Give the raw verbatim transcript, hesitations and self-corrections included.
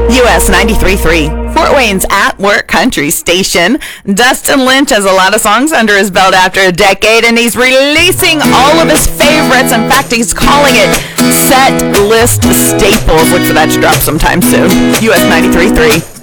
U S ninety-three point three, Fort Wayne's at-work country station. Dustin Lynch has a lot of songs under his belt after a decade, and he's releasing all of his favorites. In fact, he's calling it set list staples. Look for that to drop sometime soon. U S ninety-three point three.